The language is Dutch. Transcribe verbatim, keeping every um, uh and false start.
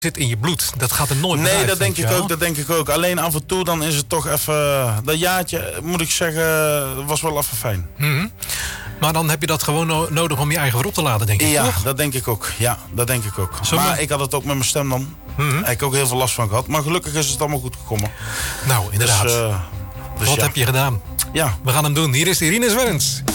zit in je bloed. Dat gaat er nooit meer Nee, uit, dat denk weet ik je wel. ook. Dat denk ik ook. Alleen af en toe dan is het toch even... Dat jaartje, moet ik zeggen, was wel even fijn. Mm-hmm. Maar dan heb je dat gewoon no- nodig om je eigen weer op te laden, denk ik, Ja, toch? dat denk ik ook. Ja, dat denk ik ook. Zomaar. Maar ik had het ook met mijn stem dan. Mm-hmm. Daar heb ik ook heel veel last van gehad. Maar gelukkig is het allemaal goed gekomen. Nou, inderdaad. Dus, uh, dus Wat ja. heb je gedaan? Ja. We gaan hem doen. Hier is Irine Zwerns.